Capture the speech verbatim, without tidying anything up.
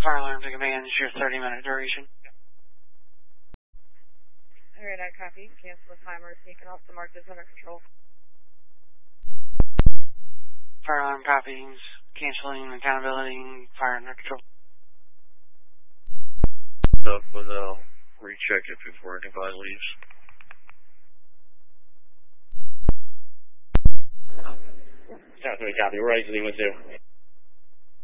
Fire alarm to command, your thirty minute duration. Alright, I copy. Cancel the timer, taken off the mark is under control. Fire alarm copies, canceling accountability, fire under control. Stuff, but I'll recheck it before anybody leaves. Copy, copy. We're exiting with you.